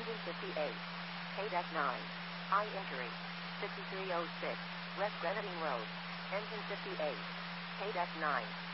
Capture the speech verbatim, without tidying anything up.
Engine fifty-eight. K nine. Eye injury. fifty-three oh six. West Grenadine Road. Engine fifty-eight. K nine.